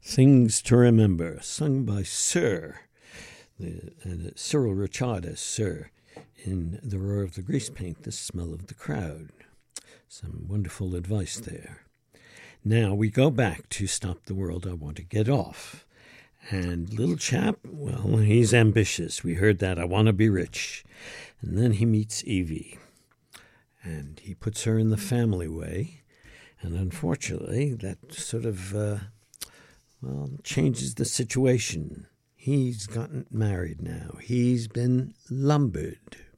Things to Remember, sung by Sir, Cyril Ritchard as Sir, in The Roar of the Grease Paint, The Smell of the Crowd. Some wonderful advice there. Now we go back to Stop the World, I Want to Get Off. And little chap, well, he's ambitious. We heard that, I want to be rich. And then he meets Evie. And he puts her in the family way. And unfortunately, that sort of, changes the situation. He's gotten married now. He's been lumbered.